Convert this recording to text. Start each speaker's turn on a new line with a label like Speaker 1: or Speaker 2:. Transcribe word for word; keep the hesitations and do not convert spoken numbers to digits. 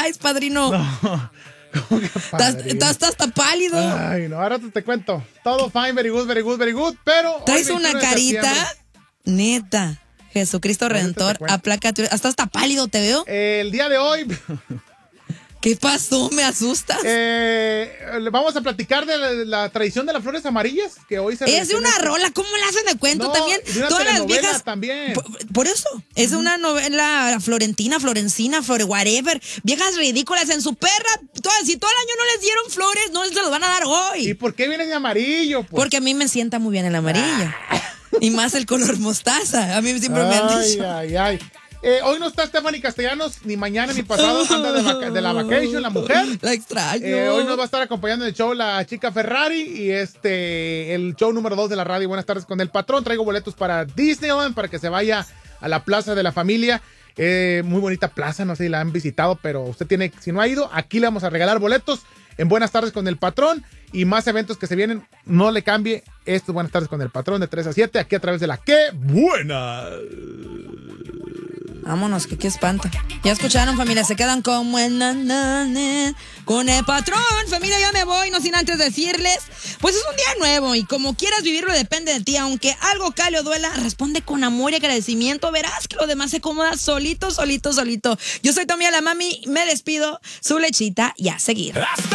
Speaker 1: traes, padrino?
Speaker 2: No. ¿Cómo que
Speaker 1: Estás, estás, estás hasta pálido.
Speaker 2: Ay, no, ahora te, te cuento. Todo fine, very good, very good, very good, pero...
Speaker 1: Traes una carita, neta. Jesucristo Redentor, aplácate. Hasta hasta pálido te veo.
Speaker 2: Eh, el día de hoy...
Speaker 1: ¿Qué pasó? ¿Me asustas?
Speaker 2: Eh, vamos a platicar de la, la tradición de las flores amarillas, que hoy se...
Speaker 1: Es de una este... rola, ¿cómo la hacen de cuento
Speaker 2: no,
Speaker 1: también?
Speaker 2: De una
Speaker 1: todas las viejas
Speaker 2: también.
Speaker 1: Por, por eso, es uh-huh. una novela florentina, florencina, flore, whatever. Viejas ridículas en su perra. Todas, si todo el año no les dieron flores, no se los van a dar hoy.
Speaker 2: ¿Y por qué vienes de amarillo? Pues?
Speaker 1: Porque a mí me sienta muy bien el amarillo. Y más el color mostaza. A mí siempre
Speaker 2: ay,
Speaker 1: me han dicho.
Speaker 2: Ay, ay, ay. Eh, hoy no está Stephanie Castellanos, ni mañana ni pasado, anda de, vaca- de la vacation, la mujer.
Speaker 1: La extraño.
Speaker 2: Eh, hoy nos va a estar acompañando en el show la chica Ferrari y este el show número dos de la radio. Buenas tardes con el patrón. Traigo boletos para Disneyland para que se vaya a la Plaza de la Familia. Eh, muy bonita plaza, no sé si la han visitado, pero usted tiene, si no ha ido, aquí le vamos a regalar boletos en Buenas tardes con el patrón y más eventos que se vienen. No le cambie. Esto es Buenas tardes con el patrón de tres a siete, aquí a través de la ¡Qué buena!
Speaker 1: Vámonos, que qué espanta. Ya escucharon, familia, se quedan como en con el patrón. Familia, ya me voy, no sin antes decirles, pues es un día nuevo y como quieras vivirlo depende de ti. Aunque algo cale o duela, responde con amor y agradecimiento. Verás que lo demás se acomoda solito, solito, solito. Yo soy Tommy la Mami, me despido, su lechita y a seguir.